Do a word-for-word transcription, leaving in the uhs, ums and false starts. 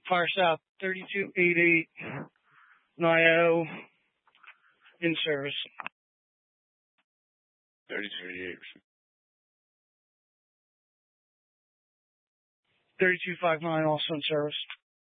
Fire South, thirty-two eighty-eight, Nio, in service. thirty-two eighty-eight. thirty-two fifty-nine, also in service.